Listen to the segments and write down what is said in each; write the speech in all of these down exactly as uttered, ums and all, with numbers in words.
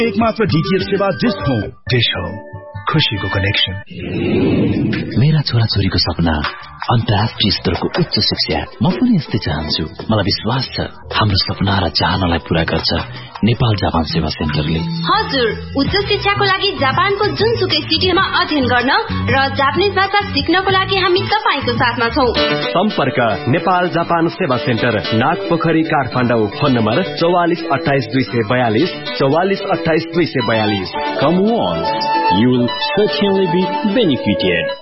एक मात्र डीटीएच सेवा डिश होम। डिश होम, खुशीको कनेक्सन। मेरा छोरा छोरीको सपना अन्तर्राष्ट्रिय स्तरको उच्च शिक्षा। म पनि यस्तै चाहन्छु। मलाई विश्वास छ हाम्रो सपना र चाहनालाई पूरा गर्छ नेपाल जापान सेवा सेन्टरले। हजुर, उच्च शिक्षाको लागि जापानको जुनसुकै सिटीमा अध्ययन गर्न र जापानिज भाषा सिक्नको लागि हामी तपाईको साथमा छौं। सम्पर्क नेपाल जापान सेवा centre, Nagpokhari, Kathmandu. Phone number चौवालिस अठाइस दुई सय बयालिस चौवालिस अठाइस दुई सय बयालिस। Come once, you will certainly be benefited.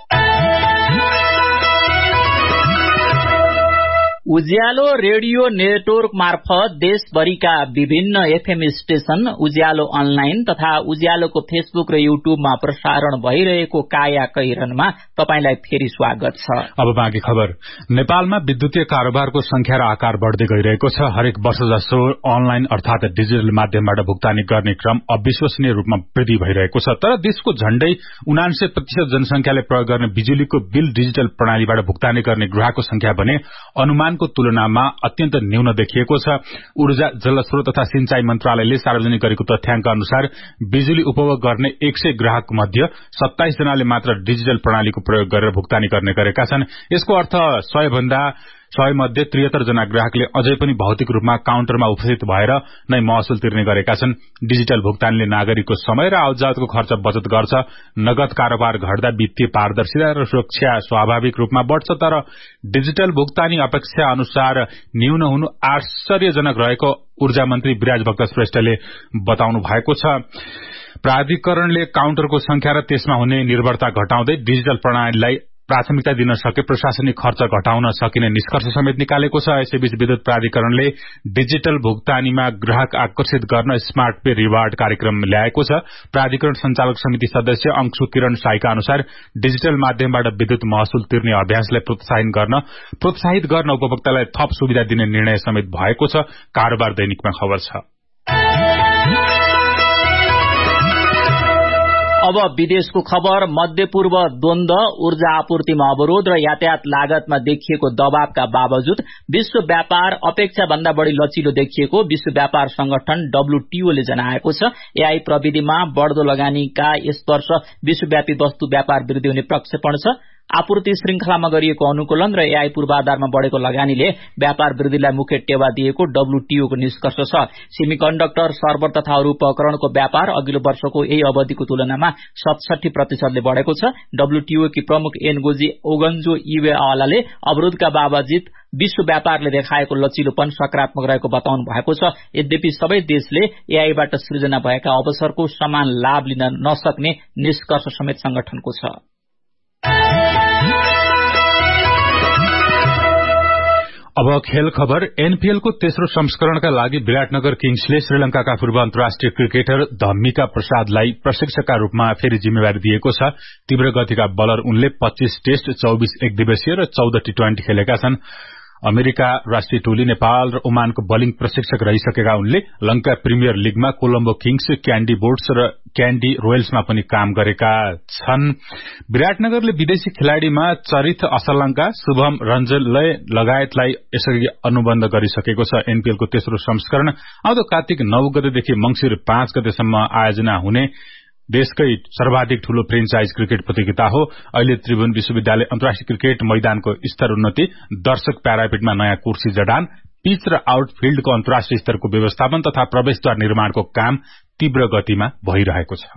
Ujyaalo radio network मार्फत देशभरिका विभिन्न एफएम स्टेशन, उज्यालो अनलाइन तथा उज्यालोको फेसबुक र युट्युबमा प्रसारण भइरहेको काया कैरनमा तपाईलाई फेरि स्वागत छ। अब बाँकी खबर। नेपालमा विद्युतीय कारोबारको संख्या र आकार बढ्दै गइरहेको छ। हरेक वर्ष जसो अनलाइन अर्थात डिजिटल माध्यमबाट भुक्तानी गर्ने क्रम अविश्वसनीय रूपमा वृद्धि भइरहेको छ। तर देशको झण्डै उनान्सय प्रतिशत जनसंख्याले प्रयोग गर्ने बिजुलीको बिल डिजिटल प्रणालीबाट भुक्तानी गर्ने ग्राहकको संख्या भने अनुमान को तुलनामा अत्यन्त न्यून देखिएको छ। ऊर्जा, जलस्रोत तथा सिंचाई मन्त्रालयले सार्वजनिक गरेको तथ्याङ्क अनुसार बिजुली उपभोग गर्ने एक सय ग्राहक मध्ये सत्ताइस जनाले मात्र डिजिटल प्रणालीको प्रयोग गरेर भुक्तानी गर्ने गरेका छन्। यसको अर्थ सय भन्दा सय मध्ये त्रिहत्तर जना ग्राहकले अझै पनि भौतिक रूपमा काउन्टरमा उपस्थित भएर नै महसुल तिर्ने गरेका छन्। डिजिटल भुक्तानीले नागरिकको समय र आवतजावतको खर्च बचत गर्छ। नगद कारोबार घट्दा वित्तीय पारदर्शिता र सुरक्षा स्वाभाविक रूपमा बढ्छ। तर डिजिटल भुक्तानी अपेक्षा अनुसार न्यून हुनु आश्चर्यजनक रहेको ऊर्जा मन्त्री विराज भक्त श्रेष्ठले बताउनु भएको छ। प्राधिकरणले काउन्टरको संख्या र त्यसमा हुने निर्भरता घटाउँदै डिजिटल प्रणालीलाई प्राथमिकता दिन सके प्रशासनिक खर्च घटाउन सकिने निष्कर्ष समेत निकालेको छ। यसैबीच विद्युत प्राधिकरणले डिजिटल भुक्तानीमा ग्राहक आकर्षित गर्न स्मार्ट पे रिवार्ड कार्यक्रम ल्याएको छ। प्राधिकरण संचालक समिति सदस्य अंशु किरण साईका अनुसार डिजिटल माध्यमबाट विद्युत महसुल तिर्ने अभ्यासलाई प्रोत्साहित गर्न प्रोत्साहित गर्न उपभोक्तालाई थप सुविधा दिने निर्णय समेत भएको छ। कारोबार दैनिकमा खबर छ। अब विदेशको खबर। मध्य पूर्व द्वन्द, ऊर्जा आपूर्तिमा अवरोध र यातायात लागतमा देखिएको दबावका बावजुद विश्व व्यापार अपेक्षा भन्दा बढ़ी लचिलो देखिएको विश्व व्यापार संगठन डब्ल्यूटीओ ले जनाएको छ। एआई प्रविधिमा बढ़दो लगानीका यस वर्ष विश्वव्यापी वस्तु व्यापार वृद्धि हुने प्रक्षेपण छ। आपूर्ति श्रृंखलामा गरिएको अनुकूलन र एआई पूर्वाधारमा बढ़ेको लगानीले व्यापार वृद्धिलाई मुख्य टेवा दिएको डब्ल्यूटीओ को निष्कर्ष छ। सेमिकन्डक्टर, सर्भर तथा अरू उपकरणको व्यापार अघिल्लो वर्षको यही अवधिको तुलनामा सतसठी प्रतिशतले बढ़ेको छ। डब्ल्यूटीओ की प्रमुख एनगोजी ओगन्जो इवेआलाले अवरोधका बावजुद विश्व व्यापारले देखाएको लचिलोपन सकारात्मक रहेको बताउनु भएको छ। यद्यपि सबै देशले एआईबाट सृजना भएका अवसरको समान लाभ लिन नसक्ने निष्कर्ष समेत संगठनको छ। अब खेल खबर। एनपीएलको तेस्रो संस्करणका लागि विराटनगर किङ्सले श्रीलंकाका पूर्व अन्तर्राष्ट्रिय क्रिकेटर धम्मिका प्रसादलाई प्रशिक्षकका रूपमा फेरि जिम्मेवारी दिएको छ। तीव्र गतिका बलर उनले पच्चीस टेस्ट, चौबीस एक दिवसीय र चौध टी ट्वेन्टी खेलेका छन्। अमेरिका राष्ट्रिय टोली, नेपाल र ओमानको बलिङ प्रशिक्षक रहिसकेका उनले Lanka premier लीगमा Colombo Kings, candy boards र क्यान्डी रोयल्समा पनि काम गरेका छन्। विराटनगरले विदेशी खेलाड़ीमा चरित असलंका, शुभम रञ्जनले लगायतलाई यसरी अनुबन्ध गरिसकेको छ। एनपीएलको तेस्रो संस्करण आउँदो कार्तिक नौ गतेदेखि मंसिर पाँच गतेसम्म आयोजना हुने देशकै सर्वाधिक ठूलो फ्रेन्चाइज क्रिकेट प्रतियोगिता हो। अहिले त्रिभुवन विश्वविद्यालय अन्तर्राष्ट्रिय क्रिकेट मैदानको स्तर उन्नति, दर्शक प्यारापिटमा नयाँ कुर्सी जडान, पिच र आउटफिल्डको अन्तर्राष्ट्रिय स्तरको व्यवस्थापन तथा प्रवेशद्वार निर्माणको काम तीव्र गतिमा भइरहेको छ।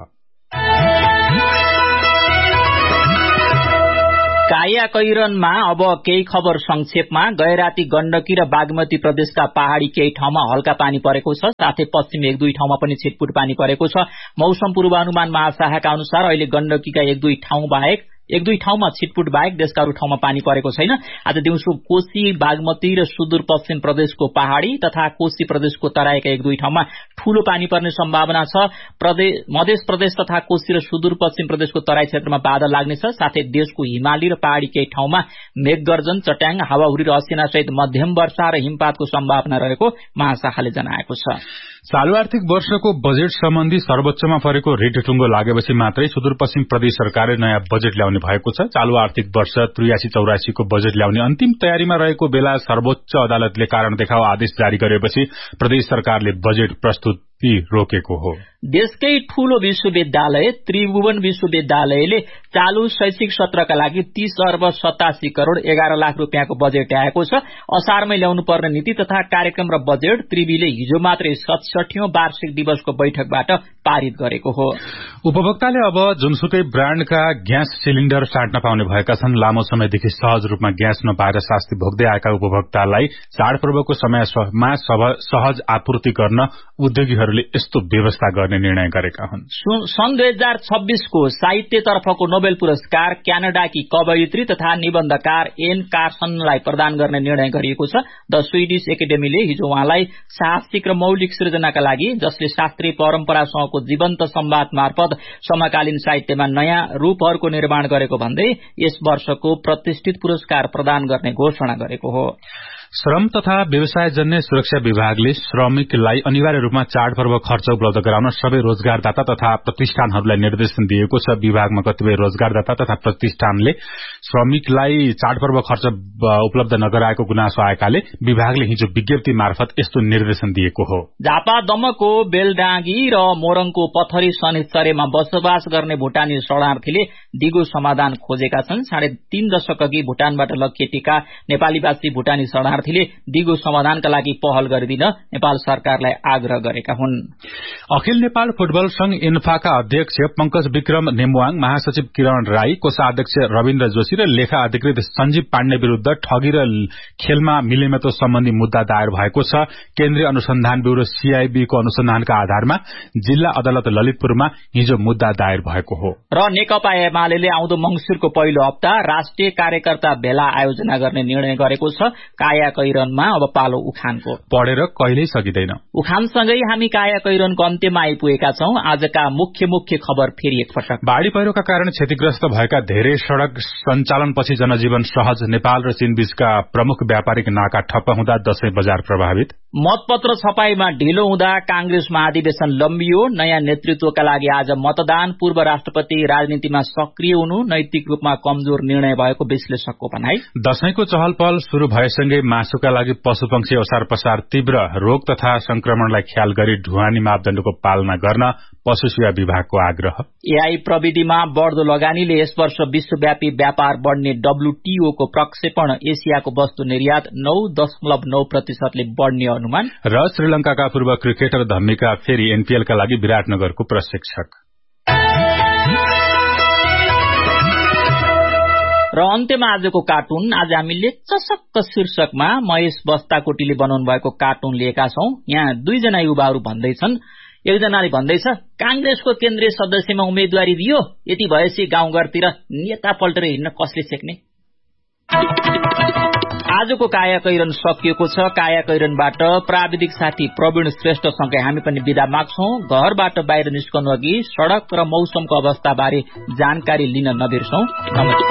काया कैरनमा अब केही खबर संक्षेपमा। गैराती गण्डकी र बागमती प्रदेशका पहाड़ी केही ठाउँमा हल्का पानी परेको छ। साथै पश्चिम एक दुई ठाउँमा पनि छिटपुट पानी परेको छ। मौसम पूर्वानुमान महाशाखाका अनुसार अहिले गण्डकीका एक दुई ठाउँ बाहेक एक दुई ठाउँमा छिटपुट बाहेक देशका अरू ठाउँमा पानी परेको छैन। आज दिउँसो कोशी, बागमती र सुदूरपश्चिम प्रदेशको पहाड़ी तथा कोशी प्रदेशको तराईका एक दुई ठाउँमा ठूलो पानी पर्ने सम्भावना छ। मध्य प्रदेश तथा कोशी र सुदूरपश्चिम प्रदेशको तराई क्षेत्रमा बादल लाग्नेछ। साथै देशको हिमाली र पहाड़ी केही ठाउँमा मेघगर्जन, चट्याङ, हावाहुरी र असिना सहित मध्यम वर्षा र हिमपातको सम्भावना रहेको महाशाखाले जनाएको छ। चालू आर्थिक वर्षको बजेट सम्बन्धी सर्वोच्चमा परेको रिट टुङ्गो लागेपछि मात्रै सुदूरपश्चिम प्रदेश सरकारले नयाँ बजेट ल्याउने भएको छ। चालू आर्थिक वर्ष त्रियासी चौरासी को बजेट ल्याउने अन्तिम तयारीमा रहेको बेला सर्वोच्च अदालतले कारण देखाओ आदेश जारी गरेपछि प्रदेश सरकारले बजेट प्रस्तुत ती रोकेको हो। देशकै ठूलो विश्वविद्यालय त्रिभुवन विश्वविद्यालयले चालू शैक्षिक सत्रका लागि तीस अर्ब सतासी करोड़ एघार लाख रूपियाँको बजेट ल्याएको छ। असारमै ल्याउनु पर्ने नीति तथा कार्यक्रम र बजेट त्रिवीले हिजो मात्रै सतसठीऔं वार्षिक दिवसको बैठकबाट पारित गरेको हो। उपभोक्ताले अब जुनसुकै ब्रान्डका ग्यास सिलिण्डर साट्न पाउने भएका छन्। लामो समयदेखि सहज रूपमा ग्यास नपाएर शास्ति भोग्दै आएका उपभोक्तालाई चाडपर्वको समयमा सहज आपूर्ति गर्न उद्योगीहरूले यस्तो व्यवस्था गर्ने निर्णय गरेका हुन्। सन् दुई हजार छब्बीसको साहित्यतर्फको नोबेल पुरस्कार क्यानाडाकी कवयित्री तथा निबन्धकार एन कार्सनलाई प्रदान गर्ने निर्णय गरिएको छ। द स्वीडिश एकाडेमीले हिजो उहाँलाई साहसिक र मौलिक सृजनाका लागि, जसले शास्त्रीय परम्परासँगको जीवन्त संवाद मार्फत समकालीन साहित्यमा नयाँ रूपहरूको निर्माण गरेको भन्दै यस वर्षको प्रतिष्ठित पुरस्कार प्रदान गर्ने घोषणा गरेको हो। श्रम तथा व्यवसाय जन्य सुरक्षा विभागले श्रमिकलाई अनिवार्य रूपमा चाडपर्व खर्च उपलब्ध गराउन सबै रोजगारदाता तथा प्रतिष्ठानहरूलाई निर्देशन दिएको छ। विभागमा कतिपय रोजगारदाता तथा प्रतिष्ठानले श्रमिकलाई चाडपर्व खर्च उपलब्ध नगराएको गुनासो आएकाले विभागले हिजो विज्ञप्ति मार्फत यस्तो निर्देशन दिएको हो। झापा दमको बेलडाँगी र मोरङको पथरी शनिश्चर्यमा बसोबास गर्ने भुटानी शरणार्थीले दिगो समाधान खोजेका छन्। साढे तीन दशक अघि भुटानबाट लखेटिएका नेपालीवासी भुटानी शरणार्थी दिगो समाधानका लागि पहल गरिदिन नेपाल सरकारलाई आग्रह गरेका हुन्। अखिल नेपाल फुटबल संघ इन्फाका अध्यक्ष पंकज विक्रम नेमुवाङ, महासचिव किरण राई, कोषाध्यक्ष रविन्द्र जोशी र लेखा अधिकृत सञ्जीव पाण्डे विरूद्ध ठगी र खेलमा मिलेमतो सम्बन्धी मुद्दा दायर भएको छ। केन्द्रीय अनुसन्धान ब्यूरो सीआईबी को अनुसन्धानका आधारमा जिल्ला अदालत ललितपुरमा हिजो मुद्दा दायर भएको हो। र नेकपा एमाले आउँदो मंसिरको पहिलो हप्ता राष्ट्रिय कार्यकर्ता भेला आयोजना गर्ने निर्णय गरेको छ। काया कैरनमा अब पालो उखानको। पढेर कहिल्यै सकिँदैन। उखानसँगै हामी काया कैरनको अन्त्यमा आइपुगेका छौं। आजका मुख्य मुख्य खबर फेरि एकपटक। बाढ़ी पहिरोका कारण क्षतिग्रस्त भएका धेरै सड़क सञ्चालनपछि जनजीवन सहज। नेपाल र चीन बीचका प्रमुख व्यापारिक नाका ठप्प हुँदा दशैं बजार प्रभावित। मतपत्र छपाईमा ढिलो हुँदा कांग्रेस महाधिवेशन लम्बियो। नयाँ नेतृत्वका लागि आज मतदान। पूर्व राष्ट्रपति राजनीतिमा सक्रिय हुनु नैतिक रूपमा कमजोर निर्णय भएको विश्लेषकको भनाई। दशैंको चहल पहल शुरू भएसँगै मासुका लागि पशुपक्षी ओसार पसार तीव्र। रोग तथा संक्रमणलाई ख्याल गरी ढुवानी मापदण्डको पालना गर्न पशु सेवा विभागको आग्रह। एआई प्रविधिमा बढ़दो लगानीले यस वर्ष विश्वव्यापी व्यापार बढ़ने डब्ल्यूटीओ को प्रक्षेपण। एसियाको वस्तु निर्यात नौ दशमलव नौ प्रतिशतले बढ़ने अनुमान। र श्रीलंकाका पूर्व क्रिकेटर धम्मिका फेरि एनपीएलका लागि विराटनगरको प्रशिक्षक। र अन्त्यमा आजको कार्टुन। आज हामीले चसक्क शीर्षकमा महेश बस्ताकोटीले बनाउनु भएको कार्टुन लिएका छौं। यहाँ दुईजना युवाहरू भन्दैछन्। एकजनाले भन्दैछ, कांग्रेसको केन्द्रीय सदस्यमा उम्मेद्वारी दियो, यति भएपछि गाउँघरतिर नेता पल्टेर हिँड्न कसले सेक्ने। आजको काया कैरन सकिएको छ। काया कैरनबाट प्राविधिक साथी प्रवीण श्रेष्ठसँगै हामी पनि बिदा माग्छौं। घरबाट बाहिर निस्कनु अघि सड़क र मौसमको अवस्था बारे जानकारी लिन नबिर्सौं। नमस्कार।